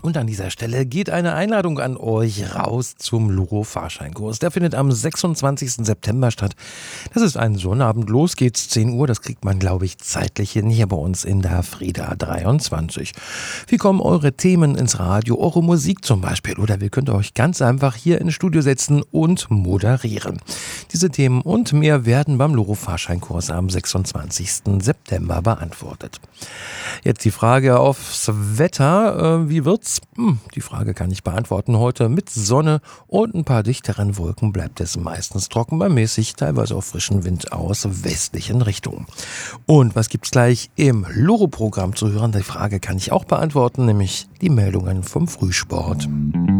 Und an dieser Stelle geht eine Einladung an euch raus zum Loro-Fahrscheinkurs. Der findet am 26. September statt. Das ist ein Sonnabend. Los geht's, 10 Uhr. Das kriegt man, glaube ich, zeitlich hin hier bei uns in der Frieda 23. Wie kommen eure Themen ins Radio, eure Musik zum Beispiel? Oder wie könnt ihr euch ganz einfach hier ins Studio setzen und moderieren? Diese Themen und mehr werden beim Loro-Fahrscheinkurs am 26. September beantwortet. Jetzt die Frage aufs Wetter. Wie wird's? Die Frage kann ich beantworten. Heute mit Sonne und ein paar dichteren Wolken bleibt es meistens trocken, bei mäßig, teilweise auch frischen Wind aus westlichen Richtungen. Und was gibt's gleich im Loro-Programm zu hören? Die Frage kann ich auch beantworten, nämlich die Meldungen vom Frühsport.